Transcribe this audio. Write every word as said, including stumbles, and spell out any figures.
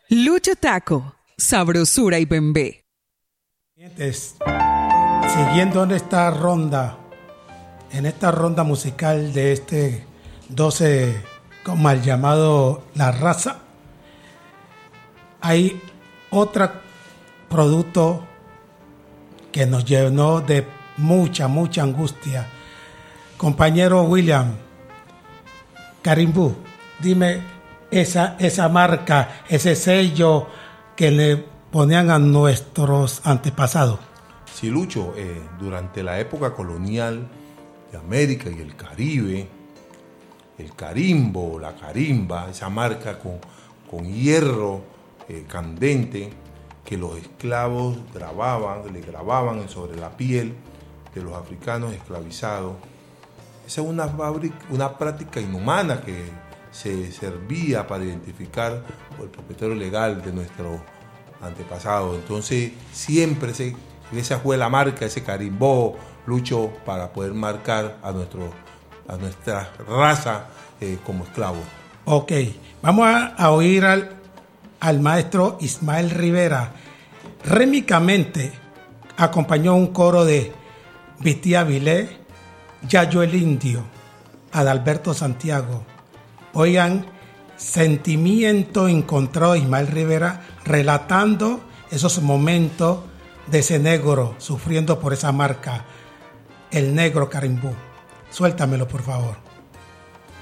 Lucho Taco, sabrosura y bembé. Siguiendo en esta ronda, en esta ronda musical de este doce, como el llamado La Raza, hay otro producto que nos llenó de mucha, mucha angustia. Compañero William, Carimbú, dime esa, esa marca, ese sello que le ponían a nuestros antepasados. Sí, Lucho, eh, durante la época colonial de América y el Caribe, el carimbo, la carimba, esa marca con, con hierro eh, candente que los esclavos grababan, le grababan sobre la piel de los africanos esclavizados. Esa es una, una práctica inhumana que se servía para identificar el propietario legal de nuestro antepasado. Entonces siempre se, esa fue la marca, ese carimbó, Lucho, para poder marcar a, nuestro, a nuestra raza eh, como esclavos. Ok, vamos a, a oír al, al maestro Ismael Rivera. Rítmicamente acompañó un coro de Vitía Vilé, Yayo el Indio, Adalberto Santiago. Oigan, sentimiento encontrado Ismael Rivera relatando esos momentos de ese negro sufriendo por esa marca, el negro carimbú. Suéltamelo, por favor.